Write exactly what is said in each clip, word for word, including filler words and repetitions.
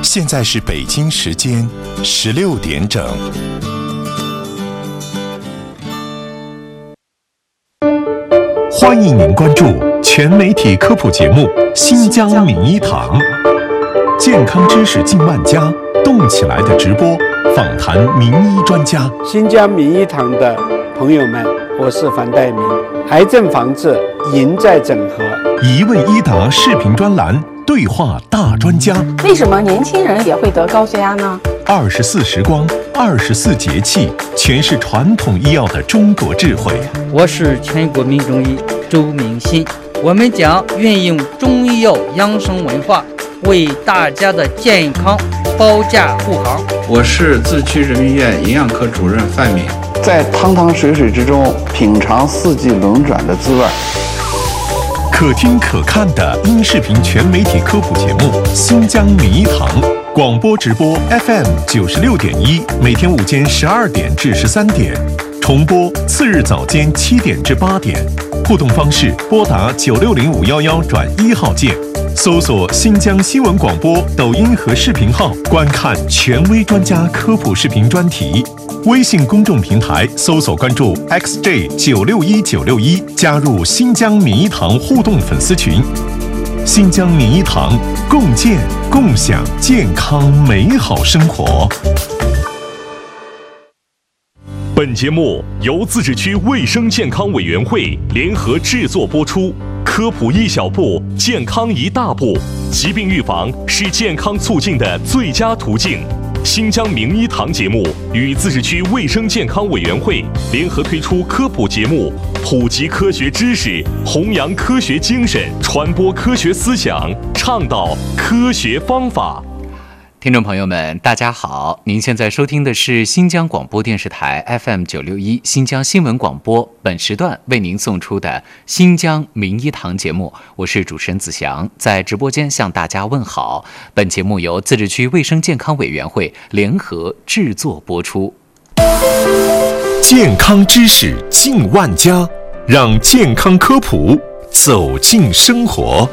现在是北京时间十六点整。欢迎您关注全媒体科普节目《新疆名医堂》，健康知识近万家，动起来的直播，访谈名医专家。 新疆名医堂的朋友们，我是樊岱明。癌症防治赢在整合， 一问一答视频专栏，对话大专家。 为什么年轻人也会得高血压呢？ 二十四时光，二十四节气，全是传统医药的中国智慧。 我是全国名中医周明新，我们将运用中医药养生文化，为大家的健康保驾护航。 我是自区人民医院营养科主任范敏， 在汤汤水水之中品尝四季轮转的滋味。 可听可看的音视频全媒体科普节目《新疆名医堂》，广播直播 F M 九十六点一，每天午间十二点至十三点，重播次日早间七点至八点。互动方式：拨打九六零五幺幺转一号键，搜索新疆新闻广播抖音和视频号，观看权威专家科普视频专题。微信公众平台搜索关注 X J 九六一九六一，加入新疆名医堂互动粉丝群。新疆名医堂，共建共享健康美好生活。 本节目由自治区卫生健康委员会联合制作播出。科普一小步，健康一大步。疾病预防是健康促进的最佳途径。新疆名医堂节目与自治区卫生健康委员会联合推出科普节目，普及科学知识，弘扬科学精神，传播科学思想，倡导科学方法。 听众朋友们，大家好，您现在收听的是新疆广播电视台 F M 九六一新疆新闻广播，本时段为您送出的新疆名医堂节目，我是主持人子祥，在直播间向大家问好。本节目由自治区卫生健康委员会联合制作播出。 健康知识近万家，让健康科普走进生活。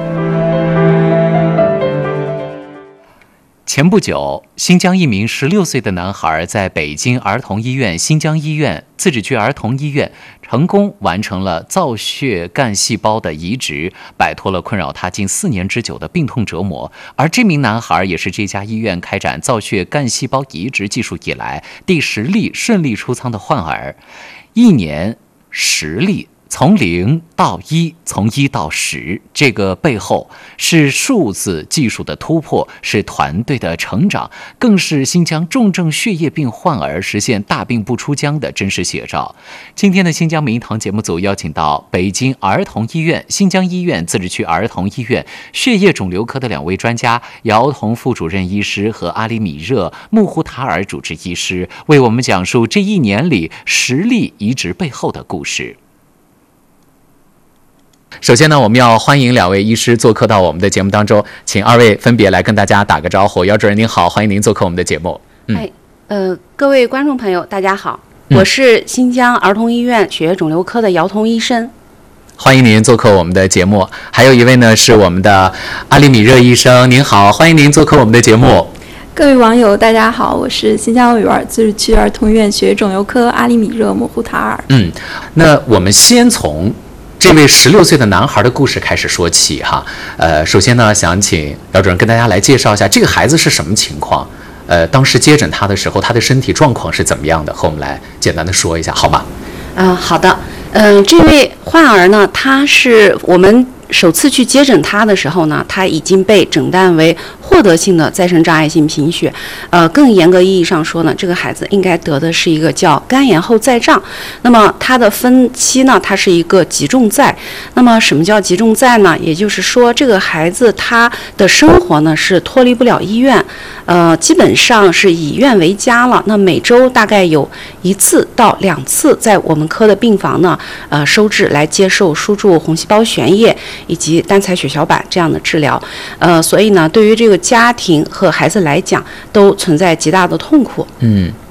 前不久，新疆一名十六岁的男孩在北京儿童医院、新疆医院、自治区儿童医院成功完成了造血干细胞的移植，摆脱了困扰他近四年之久的病痛折磨。而这名男孩也是这家医院开展造血干细胞移植技术以来第十例顺利出舱的患儿。一年十例。从零到一，从一到十，这个背后是数字技术的突破，是团队的成长，更是新疆重症血液病患儿实现大病不出疆的真实写照。今天的新疆名医堂节目组邀请到北京儿童医院、新疆医院、自治区儿童医院血液肿瘤科的两位专家，姚彤副主任医师和阿里米热、穆胡塔尔主治医师，为我们讲述这一年里十例移植背后的故事。首先呢，我们要欢迎两位医师做客到我们的节目当中，请二位分别来跟大家打个招呼。姚主任您好，欢迎您做客我们的节目。 嗯、哎，呃，各位观众朋友，大家好，我是新疆儿童医院血液肿瘤科的姚彤医生。 欢迎您做客我们的节目。还有一位呢是我们的阿里米热医生，您好，欢迎您做客我们的节目。 各位网友，大家好，我是新疆维吾尔自治区儿童医院血液肿瘤科阿里米热穆胡塔尔。 嗯，那我们先从这位十六岁的男孩的故事开始说起哈。呃，首先呢，想请姚主任跟大家来介绍一下这个孩子是什么情况。呃，当时接诊他的时候，他的身体状况是怎么样的？和我们来简单的说一下，好吗？ 嗯、呃，好的。嗯、呃，这位患儿呢，他是我们首次去接诊他的时候呢，他已经被诊断为获得性的再生障碍性贫血。呃，更严格意义上说呢，这个孩子应该得的是一个叫肝炎后再障。那么他的分期呢，它是一个急重在。那么什么叫急重在呢？也就是说，这个孩子他的生活呢是脱离不了医院，呃，基本上是以院为家了。那每周大概有一次到两次在我们科的病房呢，呃，收治来接受输注红细胞悬液以及单采血小板这样的治疗。呃，所以呢，对于这个家庭和孩子来讲，都存在极大的痛苦。 嗯，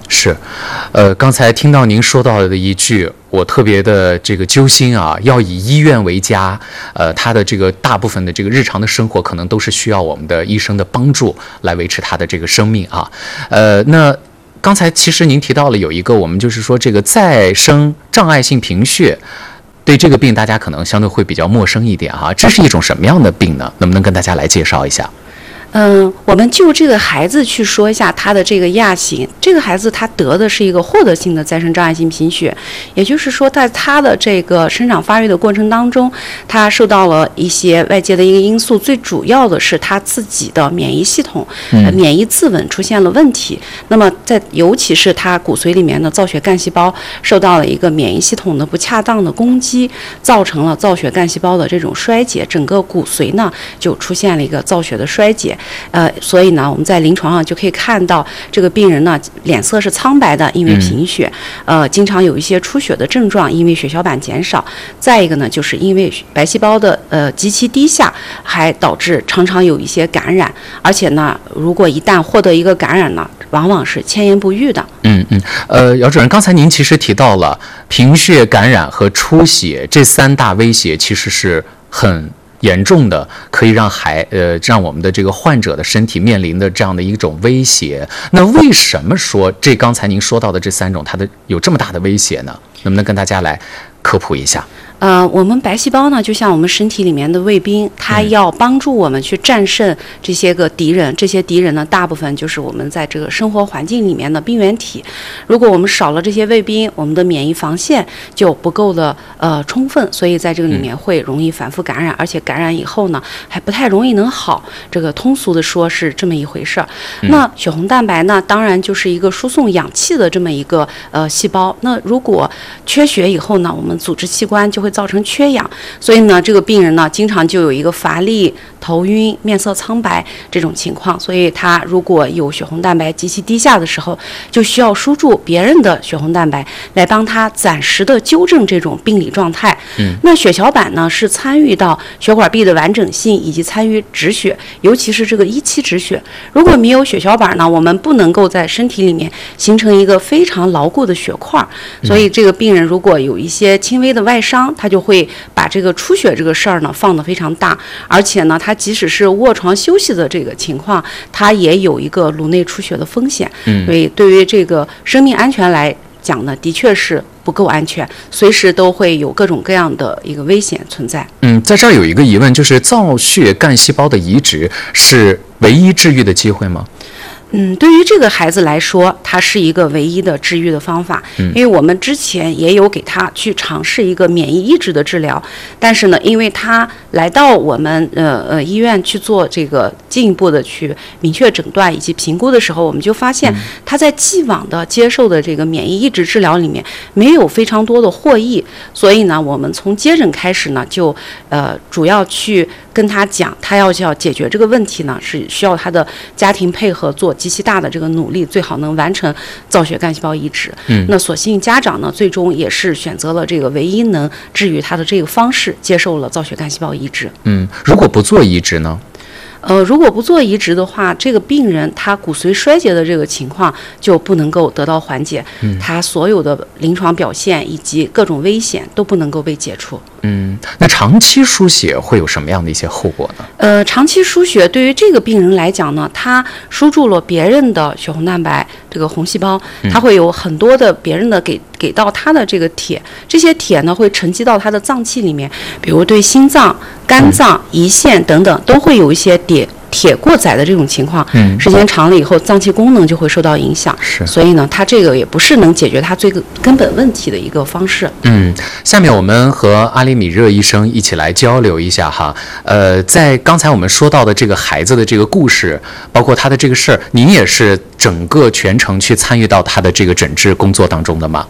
是，呃，刚才听到您说到的一句，我特别的这个揪心啊，要以医院为家，呃，他的这个大部分的这个日常的生活可能都是需要我们的医生的帮助来维持他的这个生命啊，呃，那刚才其实您提到了有一个，我们就是说这个再生障碍性贫血。对这个病，大家可能相对会比较陌生一点哈、啊，这是一种什么样的病呢？能不能跟大家来介绍一下？ 嗯，我们就这个孩子去说一下他的这个亚型。这个孩子他得的是一个获得性的再生障碍性贫血，也就是说，在他的这个生长发育的过程当中，他受到了一些外界的一个因素，最主要的是他自己的免疫系统、呃、免疫自稳出现了问题。那么在尤其是他骨髓里面的造血干细胞受到了一个免疫系统的不恰当的攻击，造成了造血干细胞的这种衰竭，整个骨髓呢就出现了一个造血的衰竭。呃，所以呢，我们在临床上就可以看到这个病人呢脸色是苍白的，因为贫血，呃，经常有一些出血的症状，因为血小板减少。再一个呢，就是因为白细胞的呃极其低下，还导致常常有一些感染，而且呢，如果一旦获得一个感染呢，往往是千言不愈的。 嗯嗯，呃，姚主任，刚才您其实提到了贫血、感染和出血这三大威胁，其实是很严重的，可以让孩呃让我们的这个患者的身体面临的这样的一种威胁。那为什么说这刚才您说到的这三种它的有这么大的威胁呢？能不能跟大家来科普一下？ 呃，我们白细胞呢，就像我们身体里面的卫兵，它要帮助我们去战胜这些个敌人。这些敌人呢，大部分就是我们在这个生活环境里面的病原体。如果我们少了这些卫兵，我们的免疫防线就不够的呃充分，所以在这个里面会容易反复感染，而且感染以后呢，还不太容易能好。这个通俗的说是这么一回事儿。那血红蛋白呢，当然就是一个输送氧气的这么一个呃细胞。那如果缺血以后呢，我们组织器官就会造成缺氧，所以呢，这个病人呢，经常就有一个乏力、头晕、面色苍白这种情况。所以他如果有血红蛋白极其低下的时候，就需要输注别人的血红蛋白来帮他暂时的纠正这种病理状态。嗯，那血小板呢，是参与到血管壁的完整性以及参与止血，尤其是这个一期止血。如果没有血小板呢，我们不能够在身体里面形成一个非常牢固的血块。所以这个病人如果有一些轻微的外伤，他就会把这个出血这个事儿呢放得非常大，而且呢，他即使是卧床休息的这个情况，他也有一个颅内出血的风险。嗯，所以对于这个生命安全来讲呢，的确是不够安全，随时都会有各种各样的一个危险存在。 嗯，在这儿有一个疑问，就是造血干细胞的移植是唯一治愈的机会吗？ 嗯，对于这个孩子来说，它是一个唯一的治愈的方法。嗯，因为我们之前也有给他去尝试一个免疫抑制的治疗，但是呢，因为他来到我们呃呃医院去做这个进一步的去明确诊断以及评估的时候，我们就发现他在既往的接受的这个免疫抑制治疗里面没有非常多的获益，所以呢，我们从接诊开始呢，就呃主要去跟他讲，他要要解决这个问题呢，是需要他的家庭配合做极其大的这个努力，最好能完成造血干细胞移植。嗯，那所幸家长呢，最终也是选择了这个唯一能治愈他的这个方式，接受了造血干细胞移植。 嗯，如果不做移植呢？ 呃，如果不做移植的话，这个病人他骨髓衰竭的这个情况就不能够得到缓解，嗯，他所有的临床表现以及各种危险都不能够被解除。 嗯，那长期输血会有什么样的一些后果呢？ 呃，长期输血对于这个病人来讲呢，他输注了别人的血红蛋白这个红细胞，他会有很多的别人的给给到他的这个铁，这些铁呢会沉积到他的脏器里面，比如对心脏、肝脏、胰腺等等都会有一些铁铁过载的这种情况，嗯，时间长了以后，脏器功能就会受到影响。是，所以呢，它这个也不是能解决它最根本问题的一个方式。 嗯，下面我们和阿里米热医生一起来交流一下哈。呃，在刚才我们说到的这个孩子的这个故事，包括他的这个事儿，您也是整个全程去参与到他的这个诊治工作当中的吗？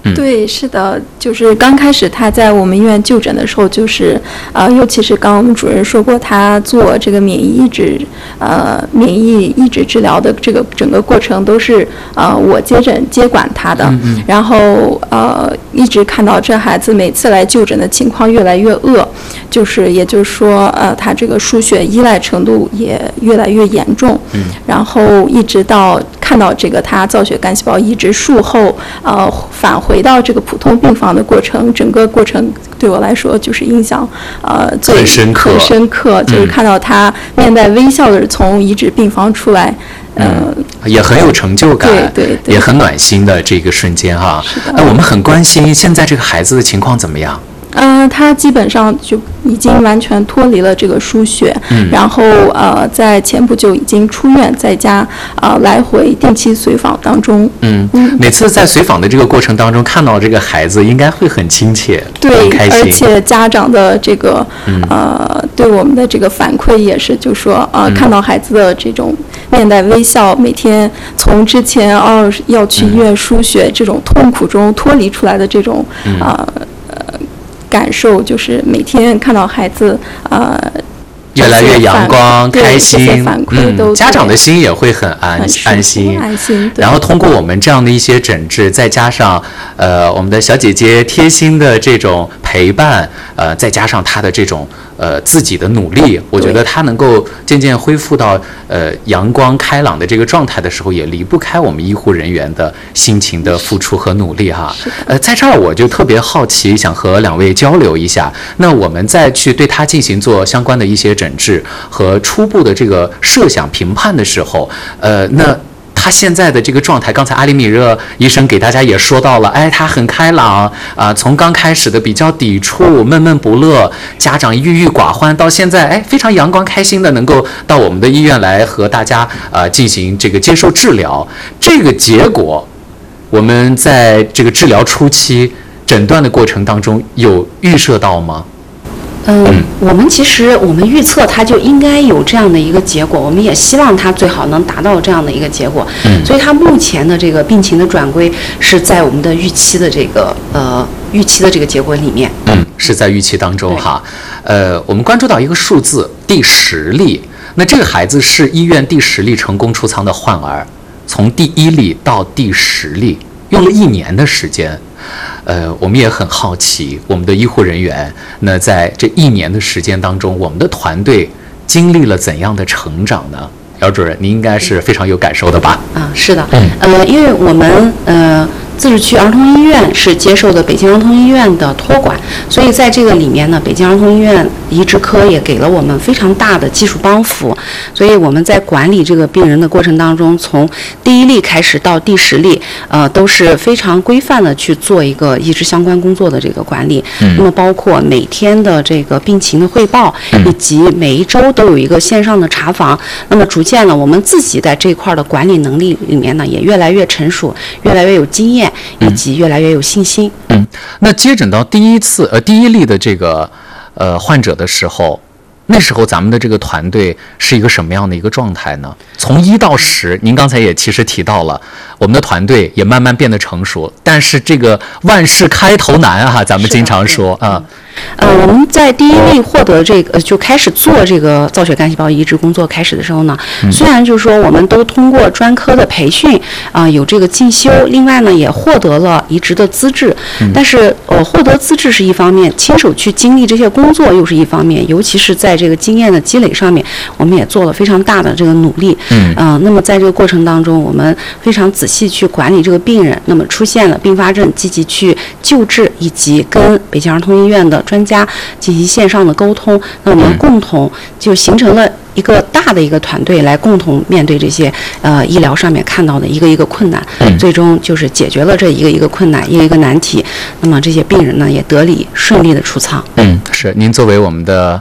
嗯、对，是的，就是刚开始他在我们医院就诊的时候，就是呃，尤其是刚刚我们主任说过，他做这个免疫抑制呃免疫抑制治疗的这个整个过程都是呃我接诊接管他的，嗯嗯然后呃一直看到这孩子每次来就诊的情况越来越恶，就是也就是说呃他这个输血依赖程度也越来越严重，嗯，然后一直到看到这个他造血干细胞移植术后呃返回到这个普通病房的过程，整个过程对我来说就是印象呃最很深刻， 很深刻，就是看到他面带微笑的从移植病房出来， 嗯，呃、也很有成就感， 对对对， 也很暖心的这个瞬间哈。呃，我们很关心现在这个孩子的情况怎么样？ 呃，他基本上就已经完全脱离了这个输血，嗯、然后呃，在前不久已经出院，在家呃来回定期随访当中。 嗯，嗯每次在随访的这个过程当中，看到这个孩子，应该会很亲切， 对， 很开心。 而且家长的这个、嗯、呃对我们的这个反馈也是，就说呃、嗯、看到孩子的这种面带微笑，每天从之前哦要去医院输血、嗯、这种痛苦中脱离出来的这种、嗯、呃。感受就是每天看到孩子呃越来越阳光开心， 反馈都、 嗯、家长的心也会很安安心安心。 然后通过我们这样的一些诊治，再加上呃我们的小姐姐贴心的这种陪伴，呃再加上她的这种呃自己的努力，我觉得她能够渐渐恢复到呃阳光开朗的这个状态的时候，也离不开我们医护人员的辛勤的付出和努力哈。呃在这儿我就特别好奇，想和两位交流一下。那我们再去对她进行做相关的一些诊治和初步的这个设想评判的时候，呃，那他现在的这个状态，刚才阿里米热医生给大家也说到了，哎，他很开朗啊、呃，从刚开始的比较抵触、闷闷不乐，家长郁郁寡欢，到现在哎非常阳光开心的能够到我们的医院来和大家啊、呃、进行这个接受治疗，这个结果，我们在这个治疗初期诊断的过程当中有预设到吗？ 嗯，嗯我们其实我们预测它就应该有这样的一个结果，我们也希望它最好能达到这样的一个结果。嗯，所以它目前的这个病情的转归是在我们的预期的这个呃预期的这个结果里面。 嗯，是在预期当中哈。呃，我们关注到一个数字，第十例。那这个孩子是医院第十例成功出舱的患儿，从第一例到第十例，用了一年的时间。呃，我们也很好奇，我们的医护人员，那在这一年的时间当中，我们的团队经历了怎样的成长呢？姚主任，您应该是非常有感受的吧？ 啊，是的，嗯，呃，因为我们呃。自治区儿童医院是接受的北京儿童医院的托管，所以在这个里面呢，北京儿童医院移植科也给了我们非常大的技术帮扶，所以我们在管理这个病人的过程当中，从第一例开始到第十例，呃，都是非常规范的去做一个移植相关工作的这个管理。嗯、那么包括每天的这个病情的汇报，以及每一周都有一个线上的查房。那么逐渐呢，我们自己在这一块的管理能力里面呢，也越来越成熟，越来越有经验。以及越来越有信心。 嗯，那接诊到第一次呃第一例的这个呃患者的时候，那时候咱们的这个团队是一个什么样的一个状态呢？从一到十，您刚才也其实提到了，我们的团队也慢慢变得成熟，但是这个万事开头难啊，咱们经常说啊。 呃，我们在第一例获得这个就开始做这个造血干细胞移植工作开始的时候呢，嗯、虽然就是说我们都通过专科的培训啊、呃，有这个进修，另外呢也获得了移植的资质，嗯、但是呃获得资质是一方面，亲手去经历这些工作又是一方面，尤其是在这个经验的积累上面，我们也做了非常大的这个努力。嗯，呃，那么在这个过程当中，我们非常仔细去管理这个病人，那么出现了并发症，积极去救治，以及跟北京儿童医院的专家进行线上的沟通，那我们共同就形成了一个大的一个团队，来共同面对这些呃医疗上面看到的一个一个困难，嗯、最终就是解决了这一个一个困难，一个一个难题。那么这些病人呢，也得以顺利的出舱。 嗯，是您作为我们的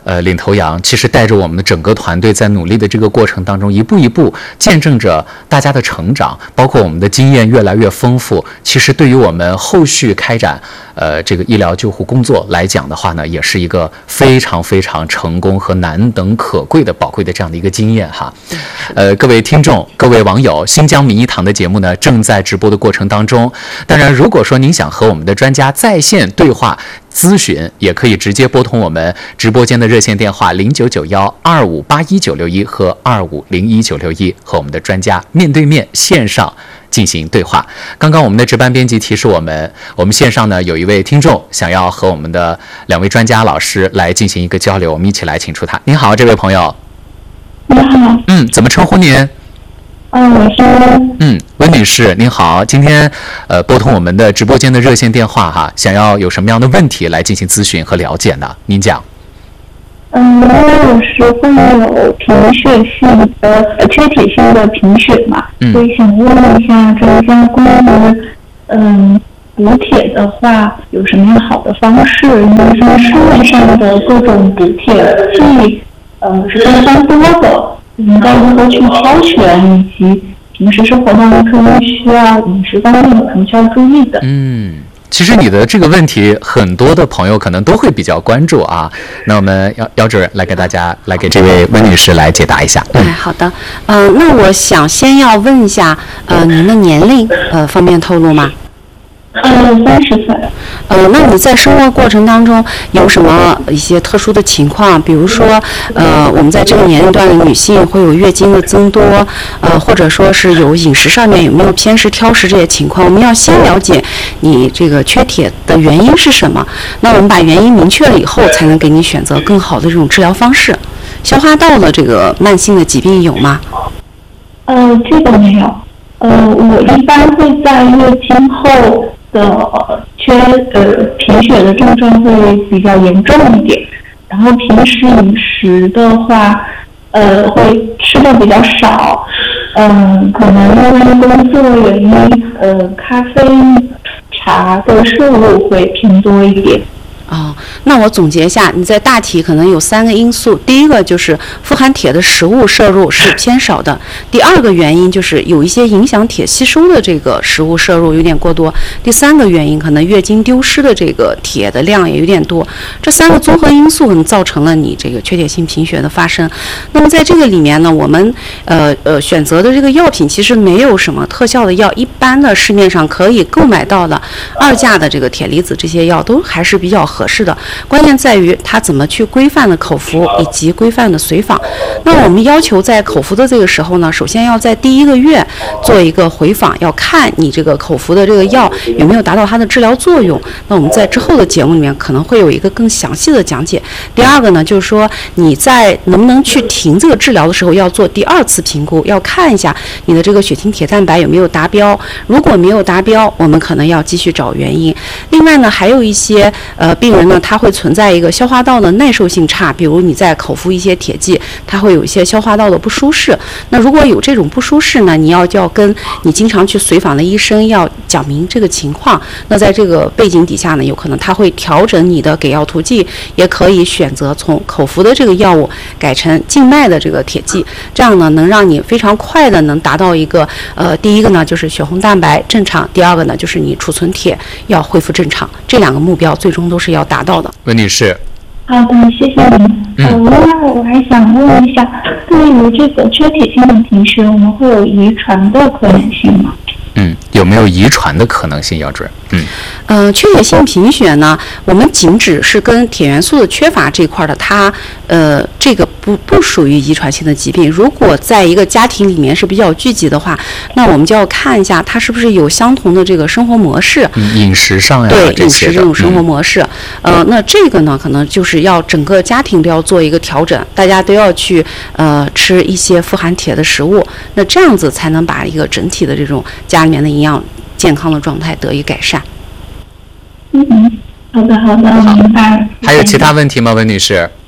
呃领头羊，其实带着我们的整个团队在努力的这个过程当中，一步一步见证着大家的成长，包括我们的经验越来越丰富。其实对于我们后续开展呃这个医疗救护工作来讲的话呢，也是一个非常非常成功和难能可贵的宝贵的这样的一个经验哈。呃，各位听众、各位网友，新疆名医堂的节目呢正在直播的过程当中。当然，如果说您想和我们的专家在线对话咨询，也可以直接拨通我们直播间的热线电话零九九幺二五八一九六一和二五零一九六一，和我们的专家面对面线上进行对话。刚刚我们的值班编辑提示我们，我们线上呢有一位听众想要和我们的两位专家老师来进行一个交流，我们一起来请出他。您好，这位朋友。 你好。 嗯，怎么称呼您？ 嗯，我是温。 嗯，温女士，您好。今天呃拨通我们的直播间的热线电话哈，想要有什么样的问题来进行咨询和了解呢？您讲。 嗯，因为我是会有贫血性的呃缺铁性的贫血嘛，嗯、所以想问一下专家关于嗯补铁的话有什么样好的方式？因为说市面上的各种补铁剂呃是非常多的。应该如何去挑选，以及平时生活当中可能需要饮食方面可能需要注意的。 嗯，其实你的这个问题，很多的朋友可能都会比较关注啊。那我们姚姚主任来给大家，来给这位温女士来解答一下。 嗯，好的。呃，那我想先要问一下，呃，您的年龄，呃，方便透露吗？ 呃，三十岁。 呃，那你在生活过程当中有什么一些特殊的情况？比如说，呃，我们在这个年龄段的女性会有月经的增多，呃，或者说是有饮食上面有没有偏食、挑食这些情况？我们要先了解你这个缺铁的原因是什么。那我们把原因明确了以后，才能给你选择更好的这种治疗方式。消化道的这个慢性的疾病有吗？ 呃，这个没有。呃，我一般会在月经后的缺呃贫血的症状会比较严重一点，然后平时饮食的话，呃会吃的比较少，嗯、呃，可能因为工作原因，呃，咖啡、茶的摄入会偏多一点。 哦，那我总结一下，你在大体可能有三个因素。第一个就是富含铁的食物摄入是偏少的，第二个原因就是有一些影响铁吸收的这个食物摄入有点过多，第三个原因可能月经丢失的这个铁的量也有点多。这三个综合因素可能造成了你这个缺铁性贫血的发生。那么在这个里面呢，我们呃呃选择的这个药品其实没有什么特效的药，一般的市面上可以购买到的二价的这个铁离子这些药都还是比较合适的，关键在于它怎么去规范的口服以及规范的随访。那我们要求在口服的这个时候呢，首先要在第一个月做一个回访，要看你这个口服的这个药有没有达到它的治疗作用。那我们在之后的节目里面可能会有一个更详细的讲解。第二个呢，就是说你在能不能去停这个治疗的时候，要做第二次评估，要看一下你的这个血清铁蛋白有没有达标。如果没有达标，我们可能要继续找原因。另外呢，还有一些呃病人呢，他会存在一个消化道的耐受性差，比如你在口服一些铁剂，它会有一些消化道的不舒适。那如果有这种不舒适呢，你要就要跟你经常去随访的医生要讲明这个情况。那在这个背景底下呢，有可能他会调整你的给药途径，也可以选择从口服的这个药物改成静脉的这个铁剂，这样呢能让你非常快的能达到一个呃第一个呢就是血红蛋白正常，第二个呢就是你储存铁要恢复正常，这两个目标最终都是要达到的。 温女士。 好的，谢谢您。呃，另外我还想问一下，对于这个缺铁性的贫血，我们会有遗传的可能性吗？ 嗯，有没有遗传的可能性，姚主任？嗯， 呃，缺铁性贫血呢，我们仅只是跟铁元素的缺乏这块的，它呃这个不不属于遗传性的疾病。如果在一个家庭里面是比较聚集的话，那我们就要看一下它是不是有相同的这个生活模式， 嗯、饮食上呀， 对饮食这种生活嗯、 模式，呃，那这个呢，可能就是要整个家庭都要做一个调整，大家都要去呃吃一些富含铁的食物，那这样子才能把一个整体的这种家里面的营养健康的状态得以改善。 嗯，好的好的，明白。 还有其他问题吗，温女士？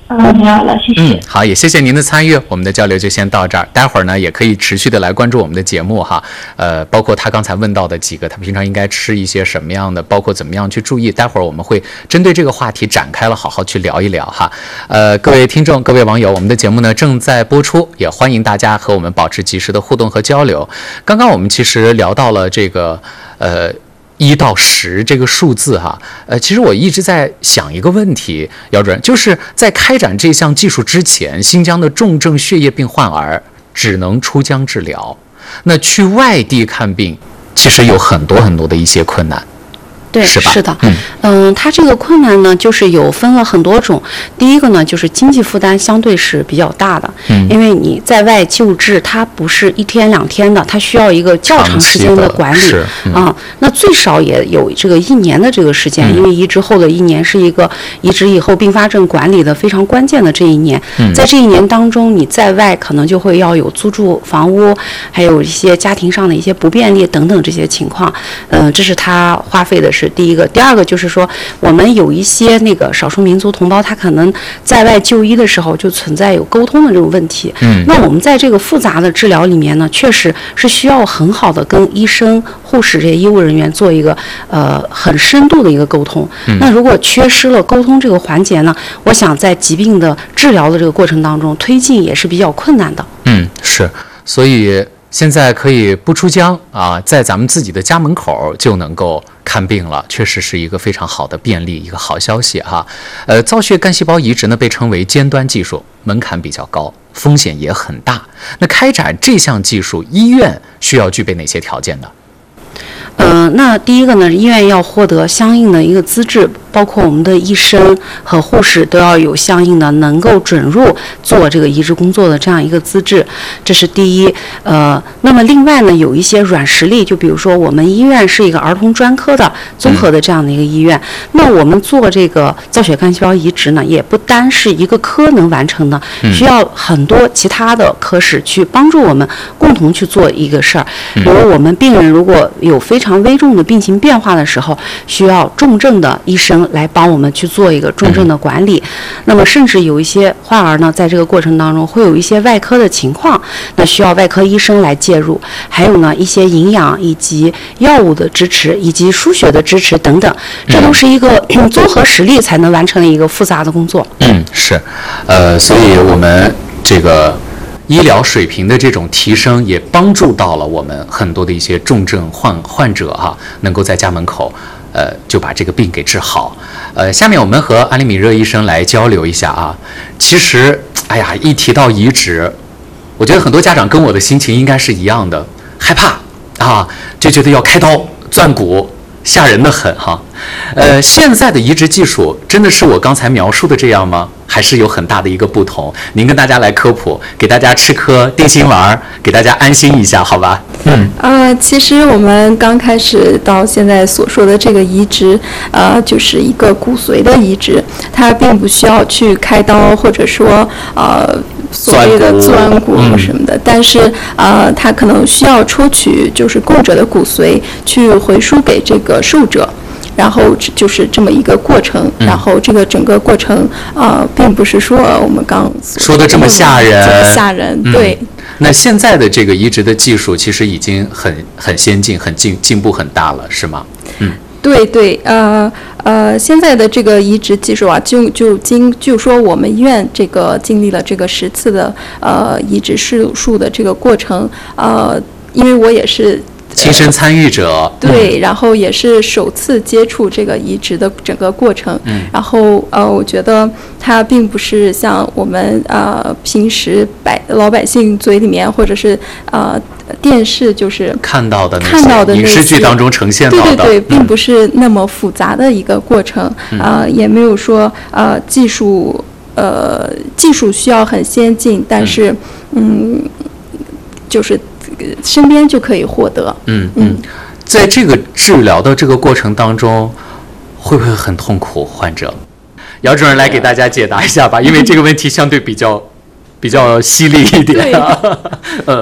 啊，没有了，谢谢。 嗯，好，也谢谢您的参与，我们的交流就先到这儿。待会儿呢，也可以持续的来关注我们的节目哈。呃，包括他刚才问到的几个，他平常应该吃一些什么样的，包括怎么样去注意。待会儿我们会针对这个话题展开了，好好去聊一聊哈。呃，各位听众、各位网友，我们的节目呢正在播出，也欢迎大家和我们保持及时的互动和交流。刚刚我们其实聊到了这个，呃。一到十这个数字哈，呃，其实我一直在想一个问题，姚主任，就是在开展这项技术之前，新疆的重症血液病患儿只能出疆治疗，那去外地看病，其实有很多很多的一些困难。 对， 是吧？ 是的，嗯，嗯，它这个困难呢，就是有分了很多种。第一个呢，就是经济负担相对是比较大的，嗯，因为你在外救治，它不是一天两天的，它需要一个较长时间的管理啊、嗯嗯。那最少也有这个一年的这个时间，嗯、因为移植后的一年是一个移植以后并发症管理的非常关键的这一年。嗯、在这一年当中，你在外可能就会要有租住房屋，还有一些家庭上的一些不便利等等这些情况。嗯、呃，这是它花费的是。第一个，第二个就是说，我们有一些那个少数民族同胞，他可能在外就医的时候就存在有沟通的这种问题。嗯，那我们在这个复杂的治疗里面呢，确实是需要很好的跟医生、护士这些医务人员做一个呃很深度的一个沟通。嗯，那如果缺失了沟通这个环节呢，我想在疾病的治疗的这个过程当中推进也是比较困难的。 嗯，是，所以。现在可以不出疆啊，在咱们自己的家门口就能够看病了，确实是一个非常好的便利，一个好消息哈。呃，造血干细胞移植呢被称为尖端技术，门槛比较高，风险也很大。那开展这项技术，医院需要具备哪些条件呢？ 呃，那第一个呢，医院要获得相应的一个资质，包括我们的医生和护士都要有相应的能够准入做这个移植工作的这样一个资质，这是第一。呃，那么另外呢，有一些软实力，就比如说我们医院是一个儿童专科的综合的这样的一个医院，嗯、那我们做这个造血干细胞移植呢，也不单是一个科能完成的，嗯、需要很多其他的科室去帮助我们共同去做一个事儿。比如我们病人如果有非常危重的病情变化的时候，需要重症的医生来帮我们去做一个重症的管理。那么甚至有一些患儿呢，在这个过程当中会有一些外科的情况，那需要外科医生来介入。还有呢，一些营养以及药物的支持，以及输血的支持等等，这都是一个综合实力才能完成的一个复杂的工作。 嗯，是，呃，所以我们这个。医疗水平的这种提升，也帮助到了我们很多的一些重症患患者哈，能够在家门口，呃，就把这个病给治好。呃，下面我们和安利米热医生来交流一下啊。其实，哎呀，一提到移植，我觉得很多家长跟我的心情应该是一样的，害怕啊，就觉得要开刀钻骨，吓人的很哈。呃，现在的移植技术真的是我刚才描述的这样吗？还是有很大的一个不同？您跟大家来科普，给大家吃颗定心丸，给大家安心一下，好吧？嗯。 呃，其实我们刚开始到现在所说的这个移植，呃，就是一个骨髓的移植，它并不需要去开刀，或者说呃。所谓的钻骨什么的，嗯、但是呃，它可能需要抽取就是供者的骨髓去回输给这个受者，然后就是这么一个过程。嗯、然后这个整个过程呃，并不是说我们刚说的这么吓人， 这么吓人，嗯、对。 那现在的这个移植的技术其实已经很很先进，很进进步很大了，是吗？嗯。 对对，呃呃，现在的这个移植技术啊，就就经就说我们医院这个经历了这个十次的呃移植手术的这个过程，呃，因为我也是亲身参与者， 对，然后也是首次接触这个移植的整个过程，嗯，然后呃，我觉得它并不是像我们呃平时百老百姓嘴里面或者是呃。电视就是看到的看到的影视剧当中呈现到的， 对对对，并不是那么复杂的一个过程，嗯、呃，也没有说呃技术呃技术需要很先进，但是嗯，嗯就是身边就可以获得。 嗯嗯，在这个治疗的这个过程当中，会不会很痛苦？患者，姚主任来给大家解答一下吧，因为这个问题相对比较比较犀利一点。嗯。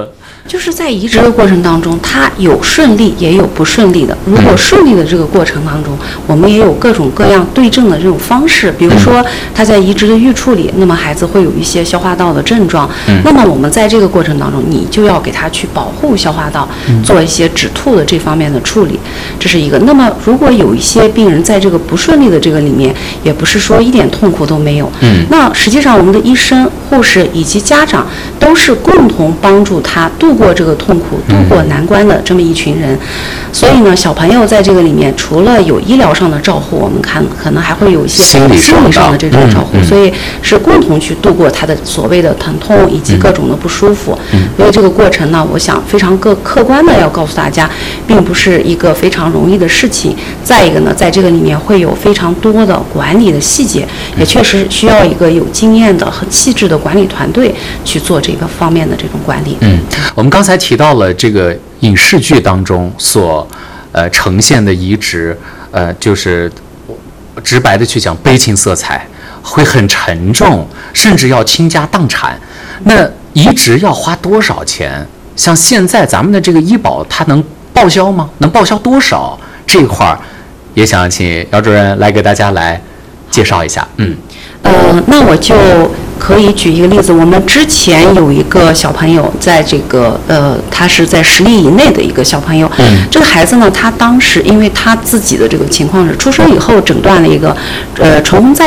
就是在移植的过程当中，它有顺利也有不顺利的。如果顺利的这个过程当中，我们也有各种各样对症的这种方式，比如说它在移植的预处理，那么孩子会有一些消化道的症状，那么我们在这个过程当中，你就要给他去保护消化道，做一些止吐的这方面的处理，这是一个。那么如果有一些病人在这个不顺利的这个里面，也不是说一点痛苦都没有，嗯，那实际上我们的医生、护士以及家长都是共同帮助他度过这个痛苦、度过难关的这么一群人。所以呢，小朋友在这个里面，除了有医疗上的照护，我们看可能还会有一些心理上的这种照护，所以是共同去度过他的所谓的疼痛以及各种的不舒服。所以这个过程呢，我想非常个客观的要告诉大家，并不是一个非常容易的事情。再一个呢，在这个里面会有非常多的管理的细节，也确实需要一个有经验的很细致的管理团队去做这个方面的这种管理。 嗯，我们刚才提到了这个影视剧当中所呃呈现的移植，呃，就是直白的去讲，悲情色彩会很沉重，甚至要倾家荡产。那移植要花多少钱？像现在咱们的这个医保，它能报销吗？能报销多少？这一块儿也想请姚主任来给大家来介绍一下。嗯， 呃，那我就可以举一个例子，我们之前有一个小朋友，在这个呃，他是在十例以内的一个小朋友。嗯，这个孩子呢，他当时因为他自己的这个情况是出生以后诊断了一个呃唇红再